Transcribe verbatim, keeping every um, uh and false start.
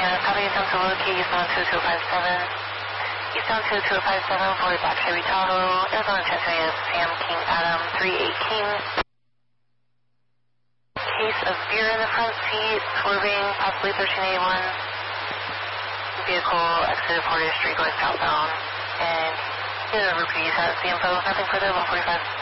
Sierra, copy, Eastbound to locate, Eastbound two two five seven. Eastbound two two five seven for Doc Chevy Tahoe, Arizona transmitting as Sam King Adam three eight King. Case of beer in the front seat, swerving, possibly thirteen eighty-one. Vehicle exited fortieth Street going southbound. And, yeah, repeat, has the info, nothing further, one forty-five.